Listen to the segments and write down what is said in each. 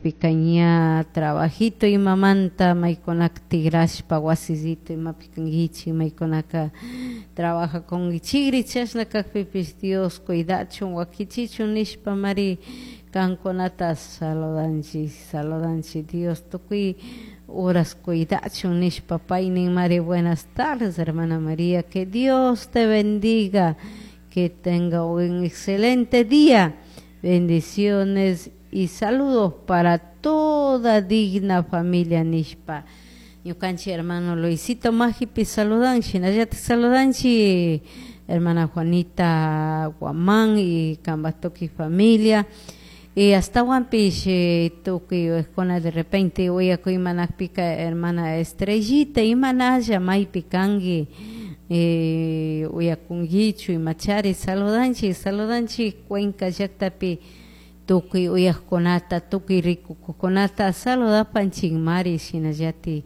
picaña trabajito y mamanta maykonak tigrashpa wasisito y mapicangichi maykonaka trabaja con gichigri chashna kakpipis Dios cuidachun wakichichun nishpa mari kankonata saludanchi Dios tukuy horas cuidachun nishpa paynin mari buenas tardes hermana María, que Dios te bendiga, que tenga un excelente día, bendiciones y saludos para toda digna familia nishpa. Ñukanchi hermano Luisito Majipi saludanchi, Nayati saludanchi, hermana Juanita Guamán y Cambatoki familia. Y hasta Wampish, tuki escona de repente voy a coimanak pica hermana Estrellita y manaya mai picangi. Uyakungichu y machari saludanchi Cuenca yaktapi tuki uyakkonata tuki riku kokonata saluda panchinmari shinayati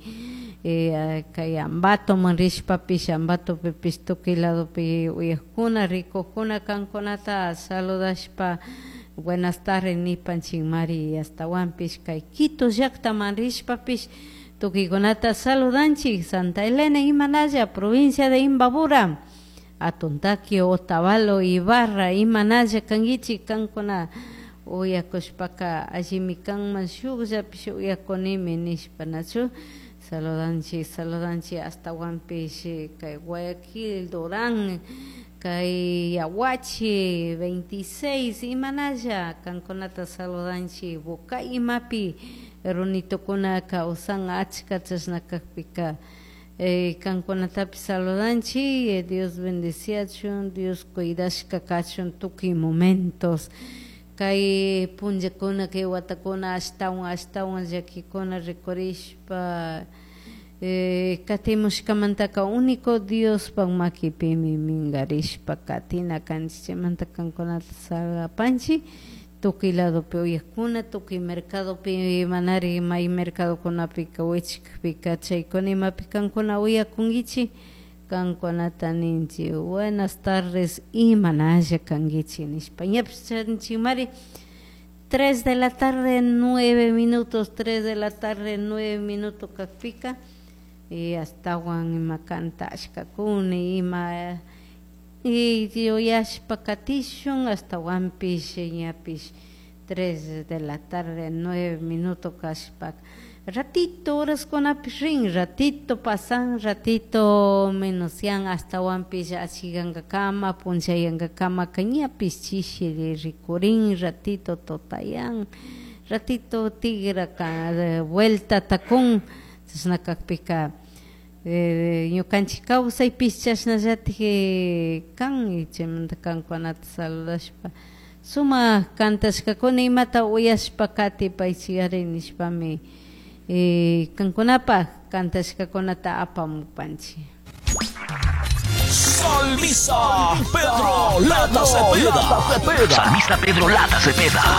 kay ambato manrishpapish ambato pipis tuki lado pi uyakkuna rikukuna kankonata saludashpa buenas tardes ni panchinmari hasta Wampish kay Quito llakta manrishpapish tukikunata saludanchi Santa Elena Imanaya, provincia de Imbabura, Atontaki, Otavalo, Ibarra, Imanaya, Kangichi, Kankona, Uyakoshpaka, Ajimikan Manshugja, Pishuyakonimi, Nishpanachu, saludanchi hasta Wampish, Kay Guayaquil, Durán, Kay Yahuachi, 26, Imanaya, Kankonata saludanchi, Bukay Mapi, Ronito kuna kausan achka chasnakakpika kankonatapi saludanchi, Dios bendeciachun, Dios cuidashka kachun tuki momentos kay punjakuna kay watakuna ashtawan llakikuna rikurishpa katimushkamantaka único Dios pagmakipimi mingarishpa katina kanchimanta kankonata salapanchi tuki lado pe uyakuna tuki mercado pe manari may mercado kuna pika wechik pika chaykuni mapikan kuna uyakungichi kankonata ninchi buenas tardes y manaya kangichi nishpa ñapchanchi mari 3 de la tarde 9 minutos 3 de la tarde 9 minutos kakpika y hasta wan imakanta ashkakuni ima y yo yashpa katishun hasta Wampish ñapish 3 de la tarde 9 minutos kashpak ratito horas con apirin ratito pasan ratito menosyan hasta Wampish achiganga kama punchayanga kama kañapish chishiri rikurin ratito totayan ratito tigra de vuelta takun tsnakakpika ñukanchik kawsaypish chashnallati kan y chaymanta kankunata saludashpa sumak kantashkakuna imata uyashpa kati paychigari nishpami kankunapa kantashkakunata apamupanchik. Salmista Pedro Lata Cepeda. Salmista Pedro Lata Cepeda.